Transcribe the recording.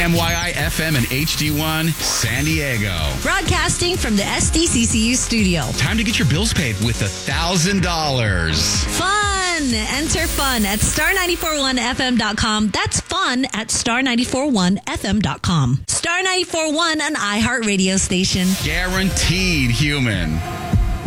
KMYI FM and HD1 San Diego. Broadcasting from the SDCCU studio. Time to get your bills paid with $1,000. Fun! Enter fun at star941fm.com. That's fun at star941fm.com. Star 94.1, an iHeart radio station. Guaranteed human.